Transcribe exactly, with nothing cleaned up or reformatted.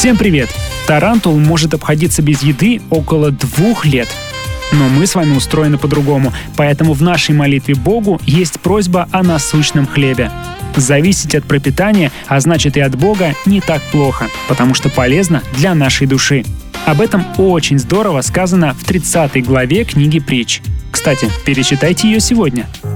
Всем привет! Тарантул может обходиться без еды около двух лет. Но мы с вами устроены по-другому, поэтому в нашей молитве Богу есть просьба о насущном хлебе. Зависеть от пропитания, а значит и от Бога, не так плохо, потому что полезно для нашей души. Об этом очень здорово сказано в тридцатой главе книги Притч. Кстати, перечитайте ее сегодня.